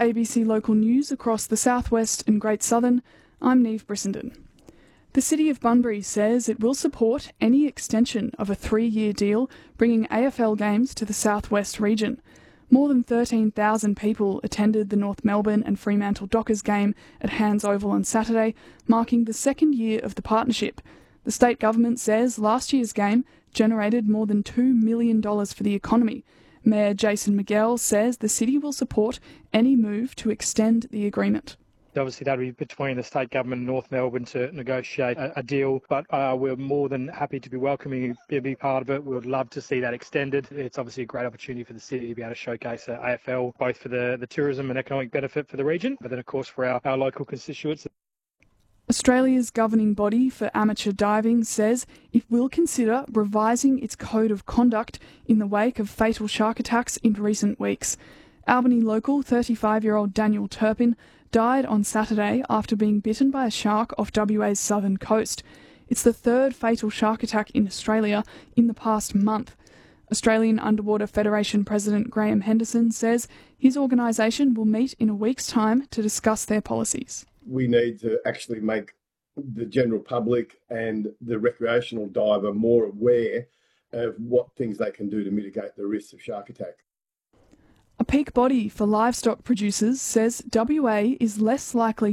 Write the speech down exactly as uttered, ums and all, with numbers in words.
A B C Local News across the southwest and Great Southern. I'm Neve Brissenden. The City of Bunbury says it will support any extension of a three-year deal bringing A F L games to the southwest region. More than thirteen thousand people attended the North Melbourne and Fremantle Dockers game at Hands Oval on Saturday, marking the second year of the partnership. The state government says last year's game generated more than two million dollars for the economy. Mayor Jason Miguel says the city will support any move to extend the agreement. Obviously, that would be between the state government and North Melbourne to negotiate a, a deal, but uh, we're more than happy to be welcoming you to be part of it. We would love to see that extended. It's obviously a great opportunity for the city to be able to showcase a A F L, both for the, the tourism and economic benefit for the region, but then, of course, for our, our local constituents. Australia's governing body for amateur diving says it will consider revising its code of conduct in the wake of fatal shark attacks in recent weeks. Albany local thirty-five-year-old Daniel Turpin died on Saturday after being bitten by a shark off W A's southern coast. It's the third fatal shark attack in Australia in the past month. Australian Underwater Federation President Graham Henderson says his organisation will meet in a week's time to discuss their policies. We need to actually make the general public and the recreational diver more aware of what things they can do to mitigate the risks of shark attack. A peak body for livestock producers says W A is less likely